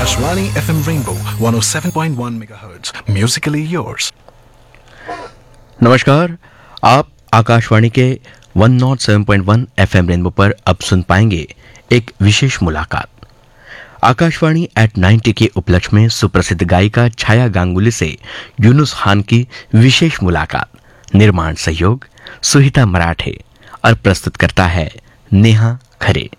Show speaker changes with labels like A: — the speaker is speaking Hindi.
A: Akashvani FM Rainbow 107.1 MHz. Musically yours.
B: नमस्कार, आप आकाशवाणी के 107.1 FM रेनबो पर अब सुन पाएंगे एक विशेष मुलाकात। आकाशवाणी एट 90 के उपलक्ष्य में सुप्रसिद्ध गायिका छाया गांगुली से यूनुस खान की विशेष मुलाकात। निर्माण सहयोग सुहिता मराठे और प्रस्तुत करता है नेहा खरे।